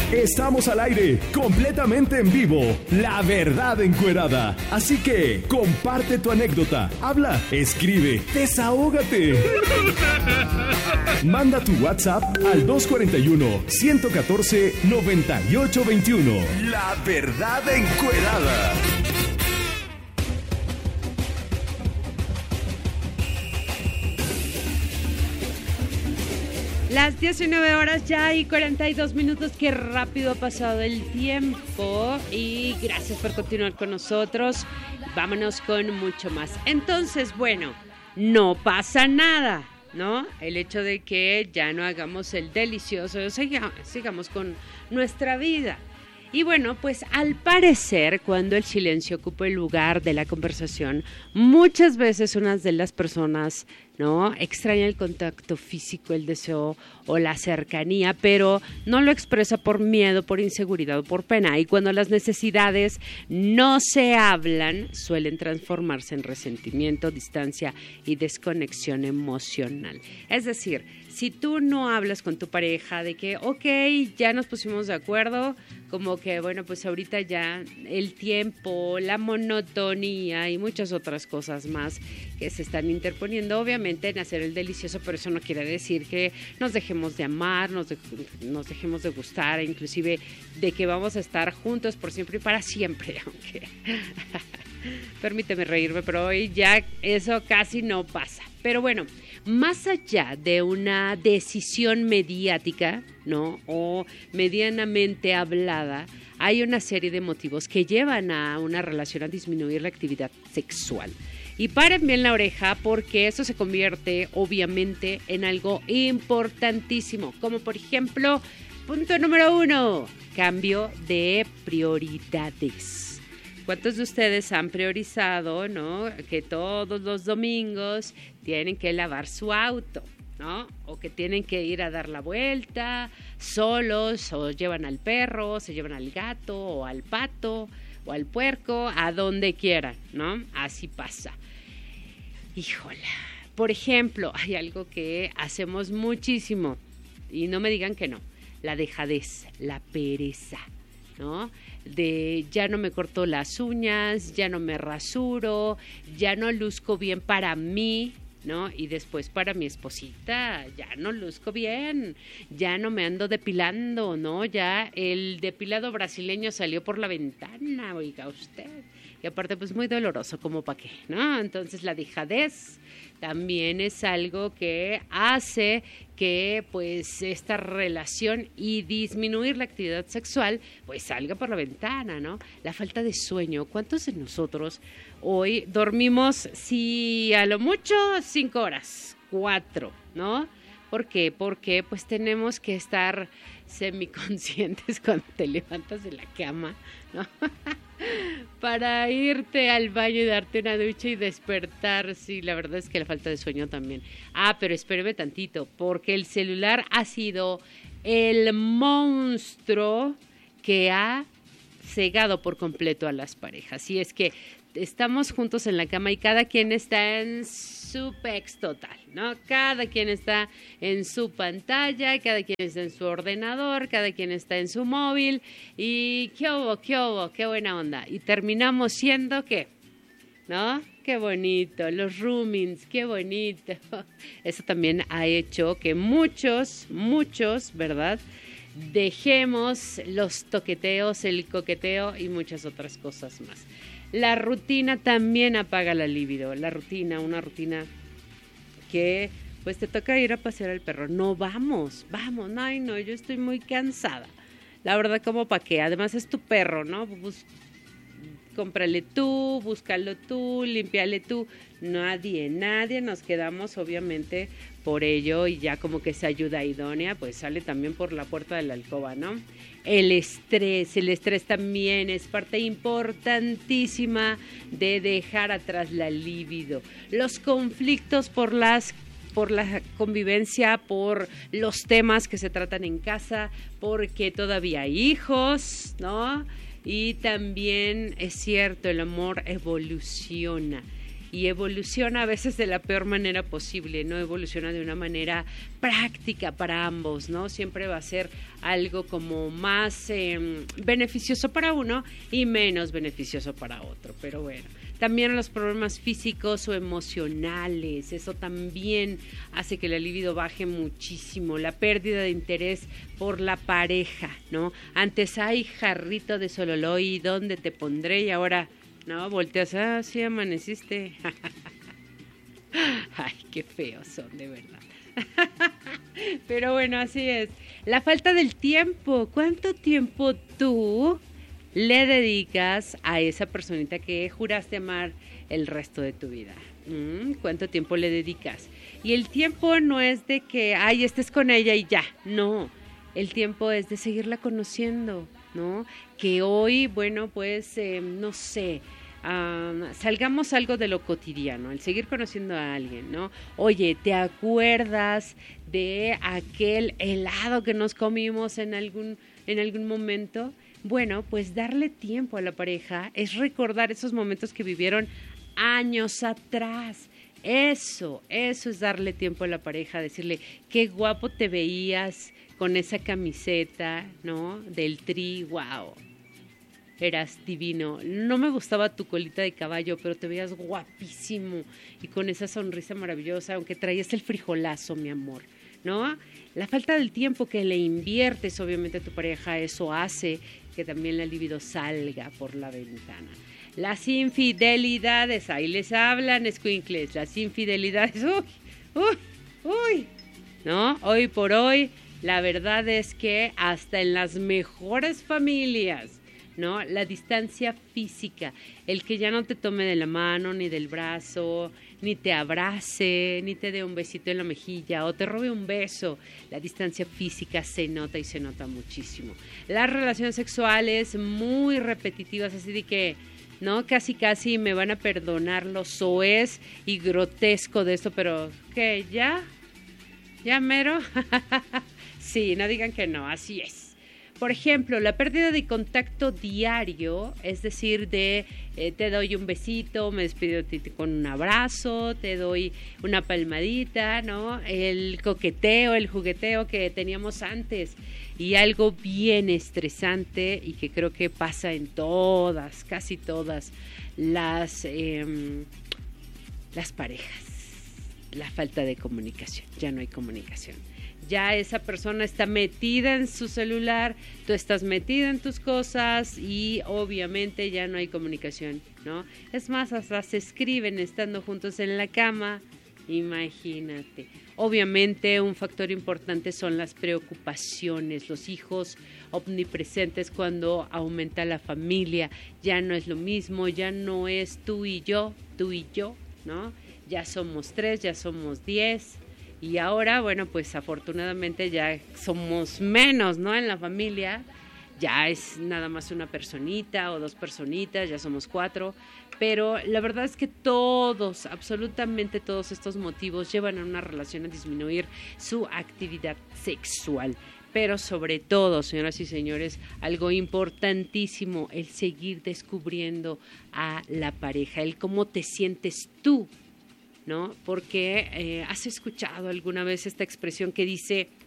Estamos al aire, completamente en vivo. La verdad encuerada. Así que comparte tu anécdota, habla, escribe, desahógate. Manda tu WhatsApp al 241-114-9821. La verdad encuerada. Las 19 horas ya y 42 minutos, qué rápido ha pasado el tiempo y gracias por continuar con nosotros. Vámonos con mucho más. Entonces, bueno, no pasa nada, ¿no? El hecho de que ya no hagamos el delicioso, sigamos con nuestra vida. Y bueno, pues al parecer, cuando el silencio ocupa el lugar de la conversación, muchas veces una de las personas, ¿no?, extraña el contacto físico, el deseo o la cercanía, pero no lo expresa por miedo, por inseguridad o por pena. Y cuando las necesidades no se hablan, suelen transformarse en resentimiento, distancia y desconexión emocional. Es decir, si tú no hablas con tu pareja de que, ok, ya nos pusimos de acuerdo, como que, bueno, pues ahorita ya el tiempo, la monotonía y muchas otras cosas más que se están interponiendo, obviamente, en hacer el delicioso, pero eso no quiere decir que nos dejemos de amar, nos dejemos de gustar, inclusive de que vamos a estar juntos por siempre y para siempre, aunque permíteme reírme, pero hoy ya eso casi no pasa. Pero bueno, más allá de una decisión mediática, ¿no?, o medianamente hablada, hay una serie de motivos que llevan a una relación a disminuir la actividad sexual. Y paren bien la oreja porque eso se convierte obviamente en algo importantísimo, como por ejemplo, punto número 1, cambio de prioridades. ¿Cuántos de ustedes han priorizado, ¿no?, que todos los domingos tienen que lavar su auto, ¿no?, o que tienen que ir a dar la vuelta solos, o llevan al perro, se llevan al gato, o al pato, o al puerco, a donde quieran, ¿no? Así pasa. Híjola. Por ejemplo, hay algo que hacemos muchísimo, y no me digan que no, la dejadez, la pereza, ¿no? De ya no me corto las uñas, ya no me rasuro, ya no luzco bien para mí, ¿no? Y después para mi esposita, ya no luzco bien, ya no me ando depilando, ¿no? Ya el depilado brasileño salió por la ventana, oiga usted. Y aparte, pues muy doloroso, como para qué, ¿no? Entonces la dejadez también es algo que hace que pues esta relación y disminuir la actividad sexual pues salga por la ventana, ¿no? La falta de sueño. ¿Cuántos de nosotros hoy dormimos, si a lo mucho, 5 horas, 4, ¿no? ¿Por qué? Porque pues tenemos que estar semiconscientes cuando te levantas de la cama, ¿no? Para irte al baño y darte una ducha y despertar. Sí, la verdad es que la falta de sueño también. Pero espéreme tantito, porque el celular ha sido el monstruo que ha cegado por completo a las parejas. Y es que estamos juntos en la cama y cada quien está en su pex total, ¿no? Cada quien está en su pantalla, cada quien está en su ordenador, cada quien está en su móvil y qué hubo, qué buena onda. Y terminamos siendo ¿qué? ¿No? Qué bonito, los roomings, qué bonito. Eso también ha hecho que muchos, ¿verdad?, dejemos los toqueteos, el coqueteo y muchas otras cosas más. La rutina también apaga la libido. Una rutina que pues te toca ir a pasear al perro. No, vamos, ay no, yo estoy muy cansada. La verdad, como para qué, además es tu perro, ¿no? Cómprale tú, búscalo tú, límpiale tú. Nadie nos quedamos obviamente por ello y ya como que esa ayuda idónea pues sale también por la puerta de la alcoba, ¿no? El estrés también es parte importantísima de dejar atrás la libido. Los conflictos por la convivencia, por los temas que se tratan en casa, porque todavía hay hijos, ¿no? Y también es cierto, el amor evoluciona. y evoluciona a veces de la peor manera posible, no evoluciona de una manera práctica para ambos, ¿no? Siempre va a ser algo como más beneficioso para uno y menos beneficioso para otro, pero bueno. También los problemas físicos o emocionales, eso también hace que la libido baje muchísimo, la pérdida de interés por la pareja, ¿no? Antes hay jarrito de sololoy, ¿dónde te pondré? Y ahora, no, volteas, sí amaneciste. Ay, qué feos son, de verdad. Pero bueno, así es. La falta del tiempo, ¿cuánto tiempo tú le dedicas a esa personita que juraste amar el resto de tu vida? ¿Cuánto tiempo le dedicas? Y el tiempo no es de que, estés con ella y ya, no. El tiempo es de seguirla conociendo, ¿no? Que hoy, bueno, pues, no sé, salgamos algo de lo cotidiano, el seguir conociendo a alguien, ¿no? Oye, ¿te acuerdas de aquel helado que nos comimos en algún momento? Bueno, pues darle tiempo a la pareja es recordar esos momentos que vivieron años atrás. Eso es darle tiempo a la pareja, decirle, qué guapo te veías con esa camiseta, ¿no? Del Tri, wow, eras divino. No me gustaba tu colita de caballo, pero te veías guapísimo y con esa sonrisa maravillosa, aunque traías el frijolazo, mi amor, ¿no? La falta del tiempo que le inviertes, obviamente, a tu pareja, eso hace que también la libido salga por la ventana. Las infidelidades, ahí les hablan, escuincles, las infidelidades, uy, ¿no? Hoy por hoy, la verdad es que hasta en las mejores familias, ¿no? La distancia física, el que ya no te tome de la mano ni del brazo, ni te abrace, ni te dé un besito en la mejilla o te robe un beso. La distancia física se nota y se nota muchísimo. Las relaciones sexuales muy repetitivas, así de que, ¿no? Casi me van a perdonar lo soez y grotesco de esto, pero ¿qué? ¿Ya mero? Sí, no digan que no, así es. Por ejemplo, la pérdida de contacto diario, es decir, te doy un besito, me despido de ti con un abrazo, te doy una palmadita, ¿no? El coqueteo, el jugueteo que teníamos antes. Y algo bien estresante y que creo que pasa en todas, casi todas las parejas. La falta de comunicación, ya no hay comunicación. Ya esa persona está metida en su celular, tú estás metida en tus cosas y obviamente ya no hay comunicación, ¿no? Es más, hasta se escriben estando juntos en la cama, imagínate. Obviamente un factor importante son las preocupaciones, los hijos omnipresentes cuando aumenta la familia, ya no es lo mismo, ya no es tú y yo, ¿no? Ya somos 3, ya somos 10. Y ahora, bueno, pues afortunadamente ya somos menos, ¿no? En la familia ya es nada más una personita o 2 personitas, ya somos 4. Pero la verdad es que todos, absolutamente todos estos motivos llevan a una relación a disminuir su actividad sexual. Pero sobre todo, señoras y señores, algo importantísimo, el seguir descubriendo a la pareja, el cómo te sientes tú, ¿no? Porque has escuchado alguna vez esta expresión que dice,